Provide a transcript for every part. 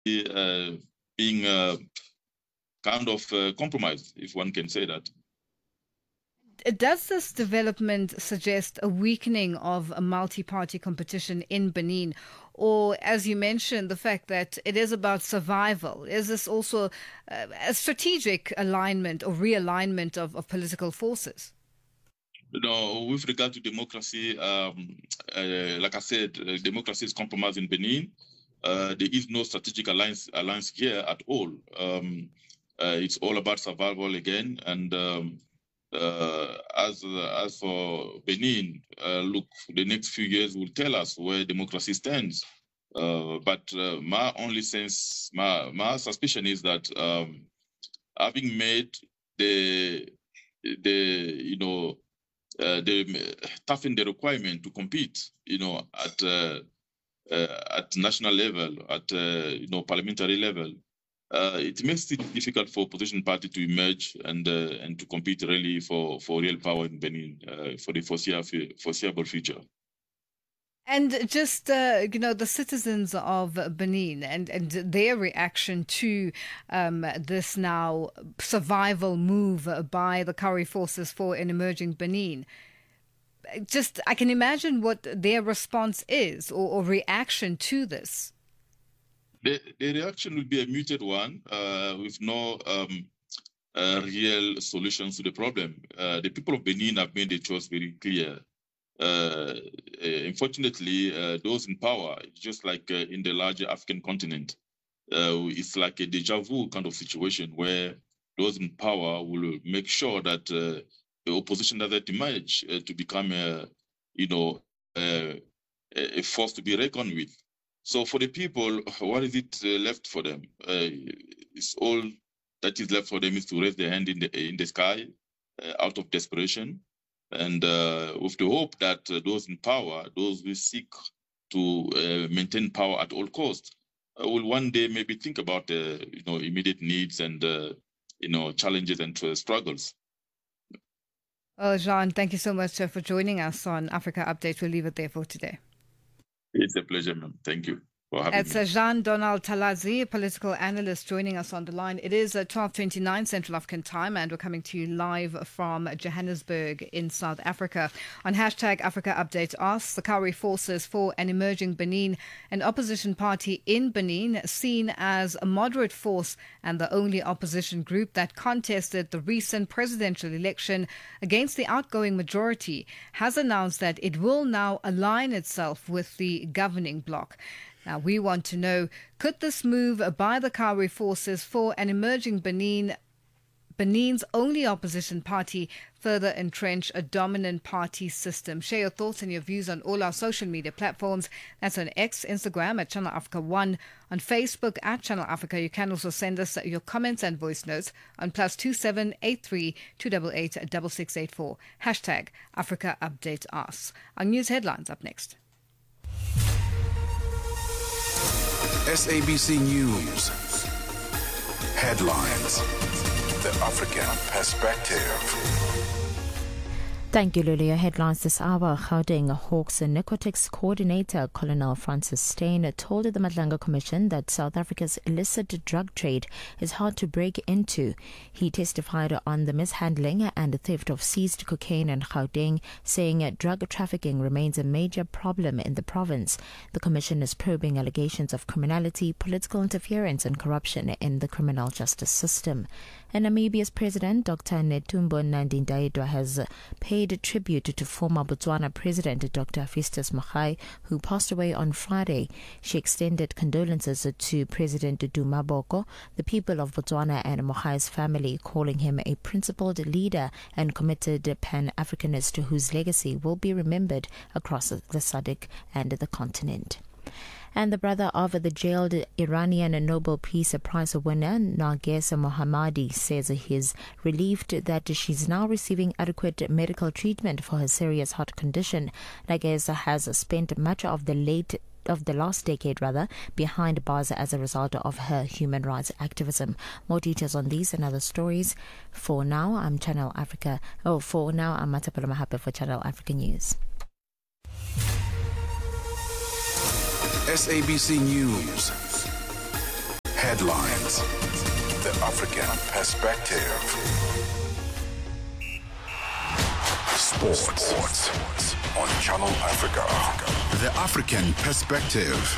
being kind of compromised, if one can say that. Does this development suggest a weakening of a multi-party competition in Benin? Or, as you mentioned, the fact that it is about survival? Is this also a strategic alignment or realignment of political forces? With regard to democracy, like I said, democracy is compromised in Benin. There is no strategic alliance here at all. It's all about survival again. And as for Benin, look, the next few years will tell us where democracy stands. But my suspicion is that having made the toughen the requirement to compete, at national level, at parliamentary level, it makes it difficult for opposition party to emerge and to compete really for real power in Benin for the foreseeable future. And just, the citizens of Benin and their reaction to this now survival move by the Kauri forces for an emerging Benin. Just, I can imagine what their response is or reaction to this. The reaction will be a muted one with no real solutions to the problem. The people of Benin have made their choice very clear. Unfortunately, those in power, just like in the larger African continent, it's like a deja vu kind of situation where those in power will make sure that the opposition doesn't emerge to become a force to be reckoned with. So for the people, what is it left for them? It's all that is left for them is to raise their hand in the sky out of desperation, and with the hope that those in power, those who seek to maintain power at all costs, will one day maybe think about immediate needs and challenges and struggles. Well, Jean, thank you so much for joining us on Africa Update. We'll leave it there for today. It's a pleasure, ma'am. Thank you for having me. It's Jean-Donald Talazi, a political analyst, joining us on the line. It is 12:29 Central African time, and we're coming to you live from Johannesburg in South Africa. On hashtag Africa Update asks, the Kauri forces for an emerging Benin, an opposition party in Benin, seen as a moderate force and the only opposition group that contested the recent presidential election against the outgoing majority, has announced that it will now align itself with the governing bloc. Now, we want to know, could this move by the Kauri forces for an emerging Benin's only opposition party, further entrench a dominant party system? Share your thoughts and your views on all our social media platforms. That's on X, Instagram at Channel Africa 1, on Facebook at Channel Africa. You can also send us your comments and voice notes on +27 83 288 6684. Hashtag Africa Update Us. Our news headlines up next. SABC News. Headlines. The African perspective. Thank you, Lulia. Headlines this hour. Gauteng Hawks Narcotics Coordinator Colonel Francis Steyn told the Madlanga Commission that South Africa's illicit drug trade is hard to break into. He testified on the mishandling and theft of seized cocaine in Gauteng, saying drug trafficking remains a major problem in the province. The Commission is probing allegations of criminality, political interference and corruption in the criminal justice system. And Namibia's President, Dr. Netumbo Nandi-Ndaitwah, has paid tribute to former Botswana President Dr. Festus Mogae, who passed away on Friday. She extended condolences to President Duma Boko, the people of Botswana and Mogae's family, calling him a principled leader and committed Pan-Africanist whose legacy will be remembered across the SADC and the continent. And the brother of the jailed Iranian Nobel Peace Prize winner Narges Mohammadi says he's relieved that she's now receiving adequate medical treatment for her serious heart condition. Narges has spent much of the last decade behind bars as a result of her human rights activism. More details on these and other stories. For now, I'm Matapala Mahape for Channel Africa News. SABC News. Headlines. The African Perspective. Sports on Channel Africa. The African Perspective.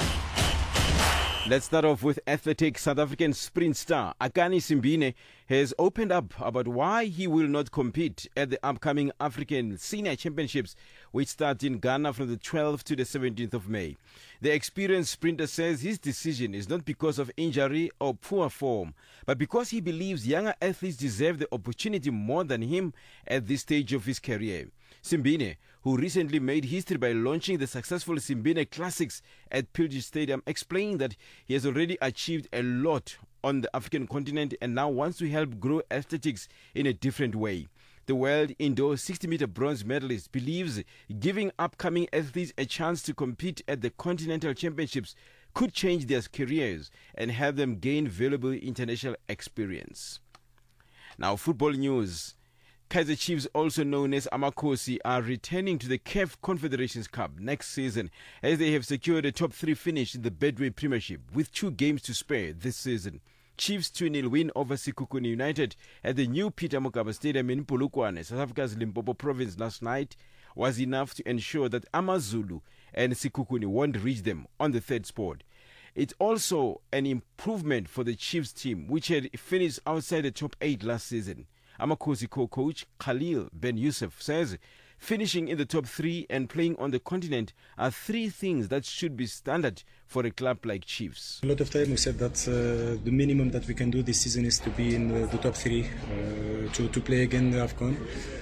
Let's start off with athletics. South African sprint star Akani Simbine has opened up about why he will not compete at the upcoming African Senior Championships, which start in Ghana from the 12th to the 17th of May. The experienced sprinter says his decision is not because of injury or poor form, but because he believes younger athletes deserve the opportunity more than him at this stage of his career. Simbine, who recently made history by launching the successful Simbine Classics at Pilgrim Stadium, explained that he has already achieved a lot on the African continent and now wants to help grow athletics in a different way. The world indoor 60-meter bronze medalist believes giving upcoming athletes a chance to compete at the Continental Championships could change their careers and have them gain valuable international experience. Now, football news. Kaizer Chiefs, also known as Amakhosi, are returning to the CAF Confederations Cup next season as they have secured a top 3 finish in the Betway Premiership with 2 games to spare this season. Chiefs 2-0 win over Sekhukhune United at the new Peter Mokaba Stadium in Polokwane, South Africa's Limpopo province last night was enough to ensure that AmaZulu and Sekhukhune won't reach them on the 3rd spot. It's also an improvement for the Chiefs team, which had finished outside the top 8 last season. Amakhosi co-coach Khalil Ben Youssef says finishing in the top 3 and playing on the continent are 3 things that should be standard for a club like Chiefs. A lot of time we said that the minimum that we can do this season is to be in the top 3 to play again the AFCON.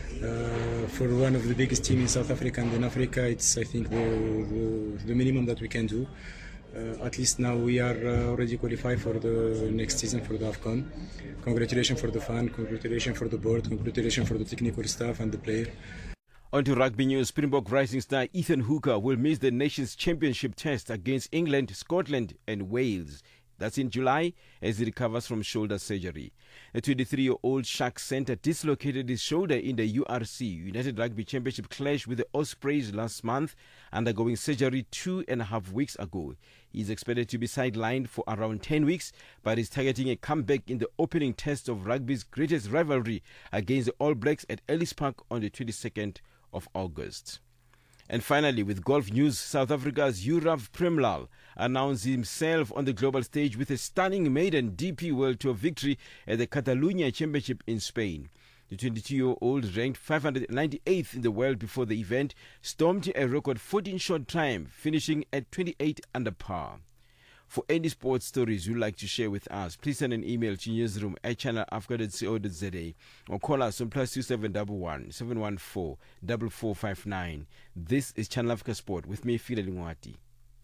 For one of the biggest teams in South Africa and in Africa, it's I think the minimum that we can do. At least now we are already qualified for the next season for the AFCON. Congratulations for the fan, congratulations for the board, congratulations for the technical staff and the player. On to rugby news. Springbok rising star Ethan Hooker will miss the Nations Championship test against England, Scotland and Wales. That's in July as he recovers from shoulder surgery. The 23-year-old Sharks centre dislocated his shoulder in the URC United Rugby Championship clash with the Ospreys last month, undergoing surgery 2.5 weeks ago. He is expected to be sidelined for around 10 weeks, but is targeting a comeback in the opening test of rugby's greatest rivalry against the All Blacks at Ellis Park on the 22nd of August. And finally, with golf news, South Africa's Yurav Premlal announced himself on the global stage with a stunning maiden DP World Tour victory at the Catalunya Championship in Spain. The 22-year-old, ranked 598th in the world before the event, stormed a record 14-shot triumph, finishing at 28 under par. For any sports stories you'd like to share with us, please send an email to newsroom@channelafrica.co.za or call us on +2711 714 4459. This is Channel Africa Sport with me, Fila Lingwati.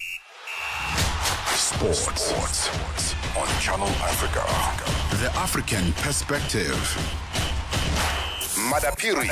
Sports on Channel Africa. The African Perspective. Madapiri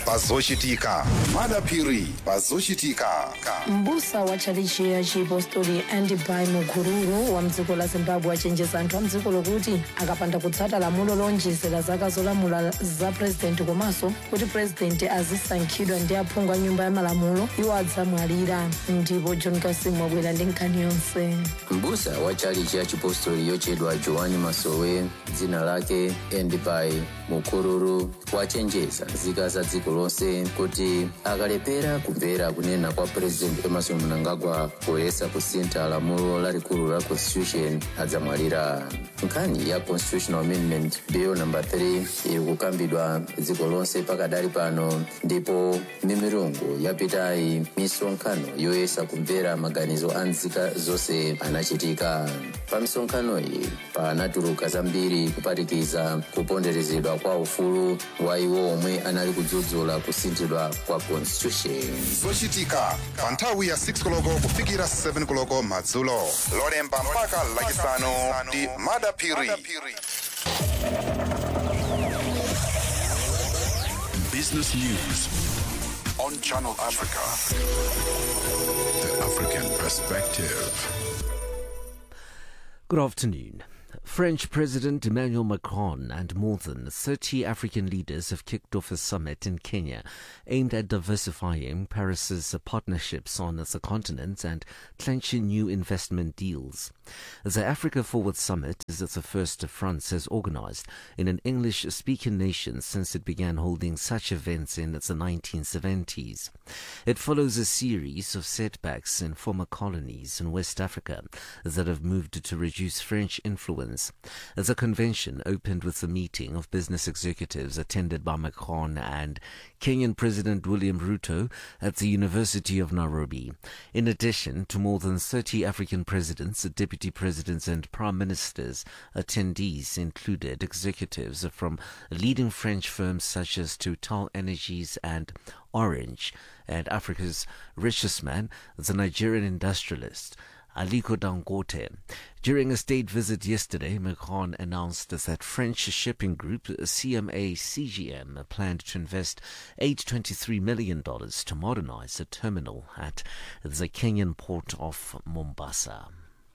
bazoshitika. Mbusa wa chalichi ya Chipostoli Andibai Mukururu wa mdziko la Zimbabwe achenjeza anthu a mdziko lokuti akapanda kutsata lamulo lonjezera zaka zolamula za president komanso kuti president azisankhidwa ndi aphungu a nyumba ya malamulo iwo adzamwalira. Ndipo John Kasim wabwera ndi nkhani yonse. Mbusa wa chalichi ya Chipostoli yochedwa Joani Masowe, dzina lake Andibai Mukururu, wachenjeza nzika za dziko lonse kuti akalepera kumvera kunena kwa president Emmerson Mnangagwa poyesa kusintha lamulo lalikulu la constitution adzamwalira. Nkhani ya constitutional amendment bill number 3 iri kukambidwa dziko lonse pakadali pano, ndipo mimirungu yapitayi misonkhano yoyesa kumvera maganizo a nzika zonse anachitika. Pa misonkhano iyi panatuluka zambiri kupatikiza kuponderezedwa kwa ufulu wa iwo omwe anali kudzudzula kusinthidwa kwa constitution. Zochitika pa nthawi ya 6 koloko kufikira 7 koloko madzulo. Lolemba mpaka lachisanu ndi Madapiri. Business news on Channel Africa. The African Perspective. Good afternoon. French President Emmanuel Macron and more than 30 African leaders have kicked off a summit in Kenya aimed at diversifying Paris's partnerships on the continent and clenching new investment deals. The Africa Forward Summit is the first France has organized in an English-speaking nation since it began holding such events in the 1970s. It follows a series of setbacks in former colonies in West Africa that have moved to reduce French influence. The convention opened with a meeting of business executives attended by Macron and Kenyan President William Ruto at the University of Nairobi. In addition to more than 30 African presidents, deputy presidents and prime ministers, attendees included executives from leading French firms such as Total Energies and Orange, and Africa's richest man, the Nigerian industrialist Aliko Dangote. During a state visit yesterday, Macron announced that French shipping group CMA CGM planned to invest $823 million to modernize a terminal at the Kenyan port of Mombasa.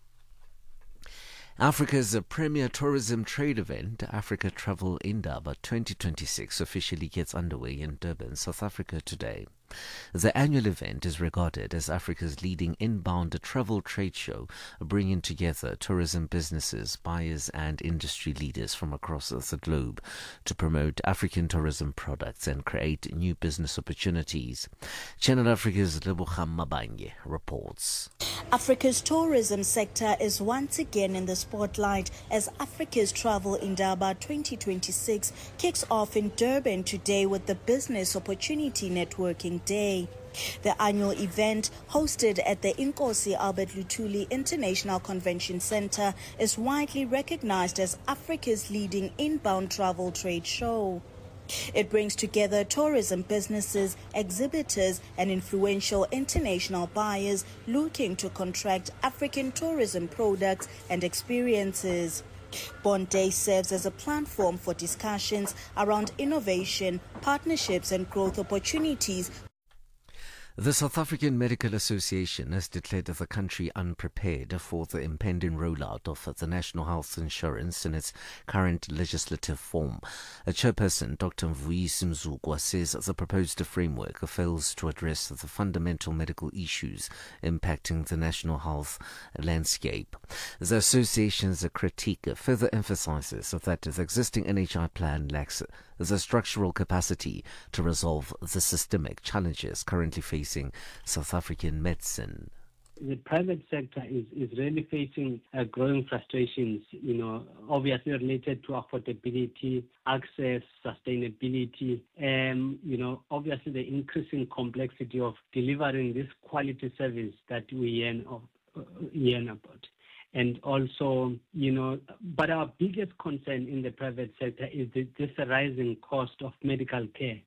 Africa's premier tourism trade event, Africa Travel Indaba 2026, officially gets underway in Durban, South Africa today. The annual event is regarded as Africa's leading inbound travel trade show, bringing together tourism businesses, buyers and industry leaders from across the globe to promote African tourism products and create new business opportunities. Channel Africa's Lebogang Mabanye reports. Africa's tourism sector is once again in the spotlight as Africa's Travel Indaba 2026 kicks off in Durban today with the Business Opportunity Networking Day. The annual event, hosted at the Inkosi Albert Luthuli International Convention Center, is widely recognized as Africa's leading inbound travel trade show. It brings together tourism businesses, exhibitors, and influential international buyers looking to contract African tourism products and experiences. Bond Day serves as a platform for discussions around innovation, partnerships, and growth opportunities. The South African Medical Association has declared the country unprepared for the impending rollout of the National Health Insurance in its current legislative form. A chairperson, Dr. Mvuyisi Mzukwa, says the proposed framework fails to address the fundamental medical issues impacting the national health landscape. The association's critique further emphasizes that the existing NHI plan lacks the structural capacity to resolve the systemic challenges currently facing South African medicine. The private sector is really facing growing frustrations, obviously related to affordability, access, sustainability, and, obviously the increasing complexity of delivering this quality service that we yearn about. And also, but our biggest concern in the private sector is this rising cost of medical care,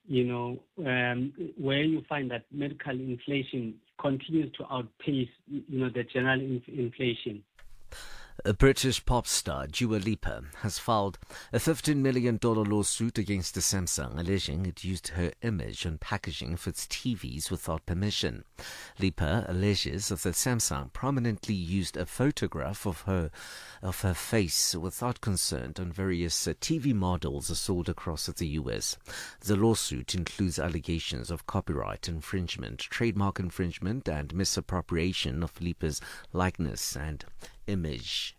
where you find that medical inflation continues to outpace, the general inflation. A British pop star, Dua Lipa, has filed a $15 million lawsuit against Samsung, alleging it used her image on packaging of its TVs without permission. Lipa alleges that Samsung prominently used a photograph of her face without consent on various TV models sold across the US. The lawsuit includes allegations of copyright infringement, trademark infringement, and misappropriation of Lipa's likeness and image.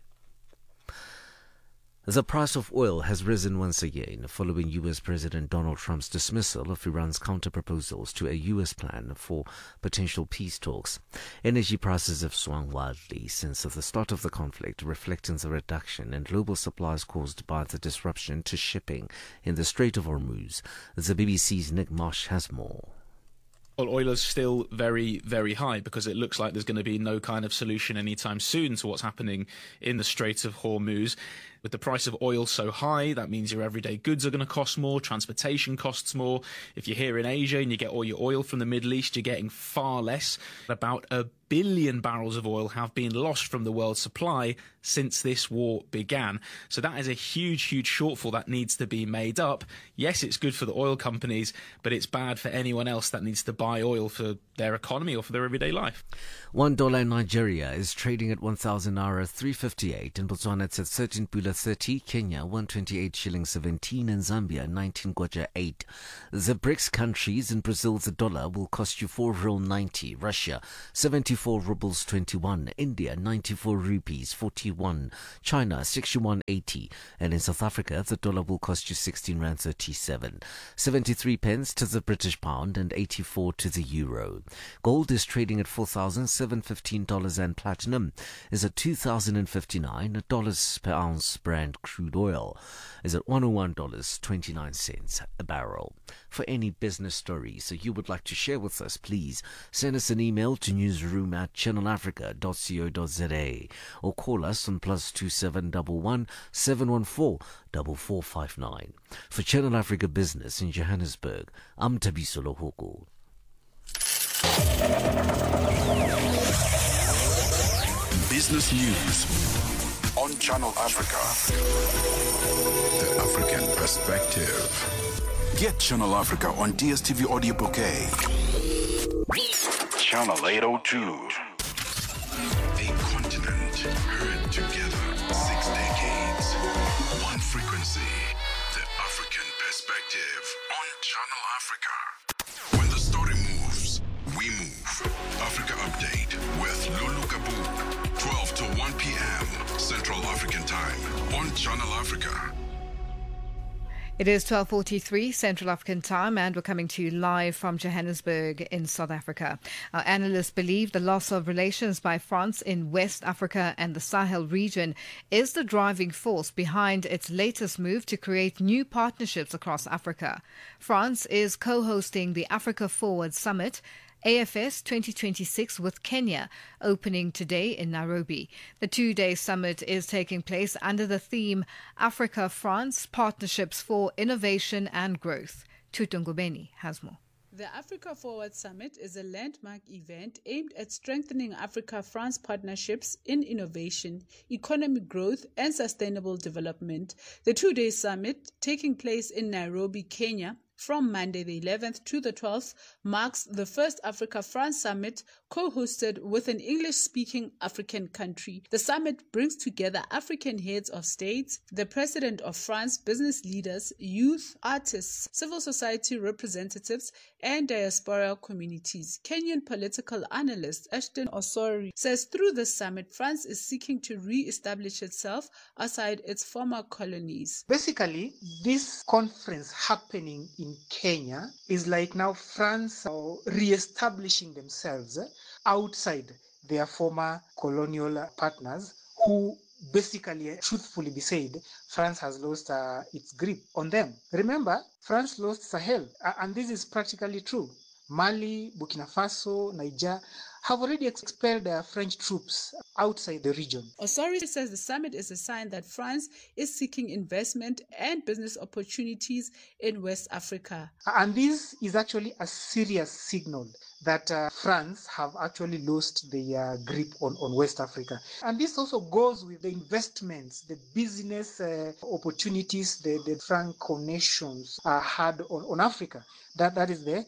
The price of oil has risen once again following U.S. President Donald Trump's dismissal of Iran's counter-proposals to a U.S. plan for potential peace talks. Energy prices have swung wildly since the start of the conflict, reflecting the reduction in global supplies caused by the disruption to shipping in the Strait of Hormuz. The BBC's Nick Marsh has more. Well, oil is still very, very high because it looks like there's going to be no kind of solution anytime soon to what's happening in the Strait of Hormuz. With the price of oil so high, that means your everyday goods are going to cost more, transportation costs more. If you're here in Asia and you get all your oil from the Middle East, you're getting far less. About 1 billion barrels of oil have been lost from the world's supply since this war began. So that is a huge, huge shortfall that needs to be made up. Yes, it's good for the oil companies, but it's bad for anyone else that needs to buy oil for their economy or for their everyday life. $1 in Nigeria is trading at 1,000 naira 358. In Botswana, it's at 13 pula 30. Kenya, 128 shillings 17. And Zambia, 19 kwacha 8. The BRICS countries in Brazil, the dollar will cost you 4.90. Russia, 74 rubles 21. India, 94 rupees 41. China, 61.80. And in South Africa, the dollar will cost you 16 rand 37. 73 pence to the British pound and 84 to the euro. Gold is trading at $4,715 and platinum is at $2,059 per ounce. Brent crude oil is at $101.29 a barrel. For any business stories that you would like to share with us, please send us an email to newsroom@channelafrica.co.za or call us on +2711 714 4459. For Channel Africa Business in Johannesburg, I'm Tabiso Lohoko. Business News on Channel Africa. The African Perspective. Get Channel Africa on DSTV Audio Bouquet. Channel 802. A continent heard together 6 decades. One frequency. The African Perspective on Channel Africa. When the story moves, we move. Africa Update with Lulu Kabu. 12 to 1 p.m. Central African Time on Channel Africa. It is 12:43 Central African Time, and we're coming to you live from Johannesburg in South Africa. Our analysts believe the loss of relations by France in West Africa and the Sahel region is the driving force behind its latest move to create new partnerships across Africa. France is co-hosting the Africa Forward Summit, AFS 2026, with Kenya opening today in Nairobi. The two-day summit is taking place under the theme Africa-France Partnerships for Innovation and Growth. Tutungubeni has more. The Africa Forward Summit is a landmark event aimed at strengthening Africa-France partnerships in innovation, economic growth, and sustainable development. The two-day summit, taking place in Nairobi, Kenya, from Monday the 11th to the 12th, marks the first Africa-France summit co-hosted with an English-speaking African country. The summit brings together African heads of states, the president of France, business leaders, youth, artists, civil society representatives, and diaspora communities. Kenyan political analyst Ashton Osori says through the summit, France is seeking to re-establish itself outside its former colonies. Basically, this conference happening in Kenya is like now France re-establishing themselves outside their former colonial partners, who basically, truthfully be said, France has lost its grip on them. Remember, France lost Sahel, and this is practically true. Mali, Burkina Faso, Niger have already expelled their French troops outside the region. Osori says the summit is a sign that France is seeking investment and business opportunities in West Africa. And this is actually a serious signal that France have actually lost their grip on West Africa. And this also goes with the investments, the business opportunities the Franco nations had on Africa. That is the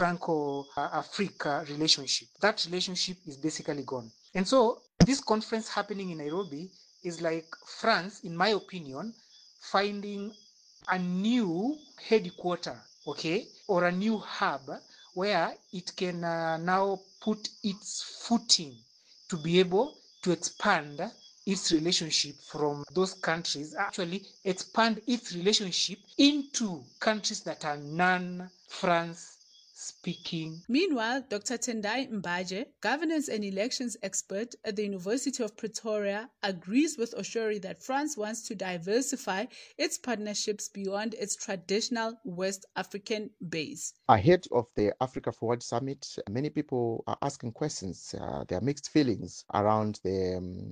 Franco-Africa relationship. That relationship is basically gone. And so this conference happening in Nairobi is like France, in my opinion, finding a new headquarter, okay, or a new hub where it can now put its footing to be able to expand its relationship from those countries, actually expand its relationship into countries that are non-France speaking. Meanwhile, Dr. Tendai Mbaje, governance and elections expert at the University of Pretoria, agrees with Osori that France wants to diversify its partnerships beyond its traditional West African base. Ahead of the Africa Forward Summit, many people are asking questions. There are mixed feelings around the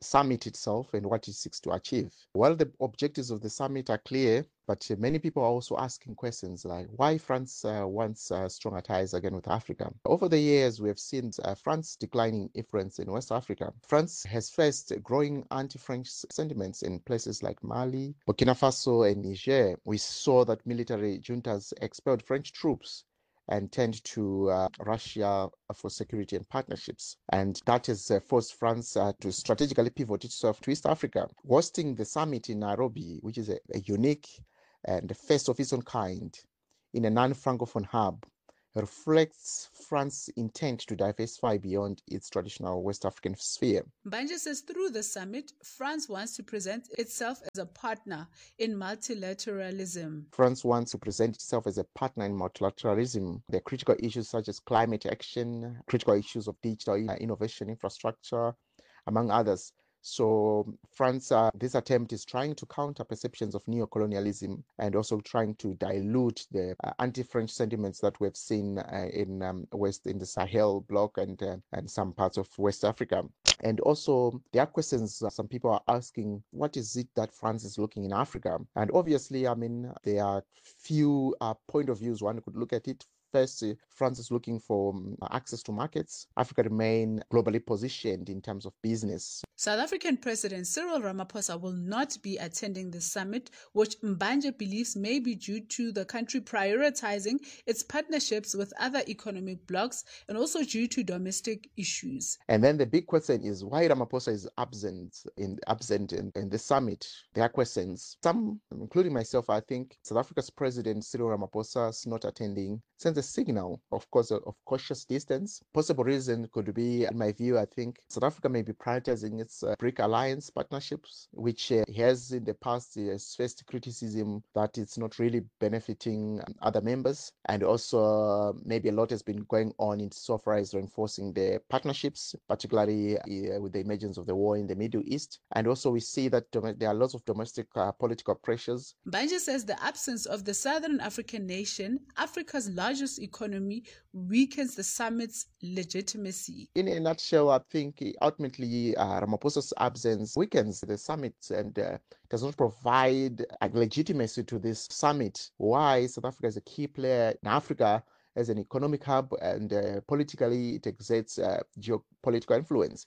summit itself and what it seeks to achieve. While the objectives of the summit are clear, but many people are also asking questions like why France wants stronger ties again with Africa. Over the years, we have seen France declining influence in West Africa. France has faced growing anti-French sentiments in places like Mali, Burkina Faso, and Niger. We saw that military juntas expelled French troops and turned to Russia for security and partnerships. And that has forced France to strategically pivot itself to East Africa. Hosting the summit in Nairobi, which is a unique and the first of its own kind in a non-Francophone hub, reflects France's intent to diversify beyond its traditional West African sphere. Mbanje says through the summit, France wants to present itself as a partner in multilateralism. France wants to present itself as a partner in multilateralism. There are critical issues such as climate action, critical issues of digital innovation infrastructure, among others. So France, this attempt is trying to counter perceptions of neo-colonialism and also trying to dilute the anti-French sentiments that we've seen in the Sahel bloc and some parts of West Africa. And also, there are questions some people are asking, what is it that France is looking in Africa? And obviously, I mean, there are few point of views one could look at it. First, France is looking for access to markets. Africa remains globally positioned in terms of business. South African President Cyril Ramaphosa will not be attending the summit, which Mbanje believes may be due to the country prioritizing its partnerships with other economic blocs and also due to domestic issues. And then the big question is why Ramaphosa is absent in the summit. There are questions. Some, including myself, I think South Africa's President Cyril Ramaphosa is not attending sends a signal, of course, of cautious distance. Possible reason could be, in my view, I think South Africa may be prioritizing its BRIC alliance partnerships, which has in the past faced criticism that it's not really benefiting other members. And also maybe a lot has been going on insofar as reinforcing the partnerships, particularly with the emergence of the war in the Middle East. And also we see that there are lots of domestic political pressures. Mbanje says the absence of the Southern African nation, Africa's largest economy, weakens the summit's legitimacy. In a nutshell, I think ultimately Ramaphosa's absence weakens the summit and does not provide legitimacy to this summit. Why? South Africa is a key player in Africa as an economic hub, and politically it exerts geopolitical influence.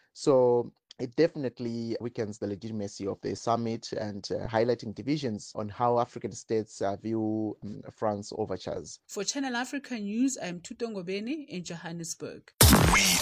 So it definitely weakens the legitimacy of the summit and highlighting divisions on how African states view France overtures. For Channel Africa News, I'm Tutongo Beni in Johannesburg.